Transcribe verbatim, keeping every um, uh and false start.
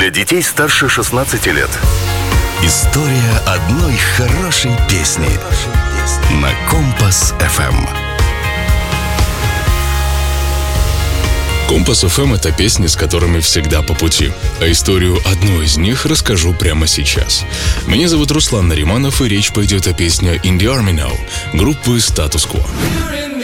для детей старше шестнадцати лет. История одной хорошей песни на Компас эф эм. Компас эф эм — это песни, с которыми всегда по пути. А историю одной из них расскажу прямо сейчас. Меня зовут Руслан Нариманов, и речь пойдет о песне «In the Army Now» группы «Статус Кво».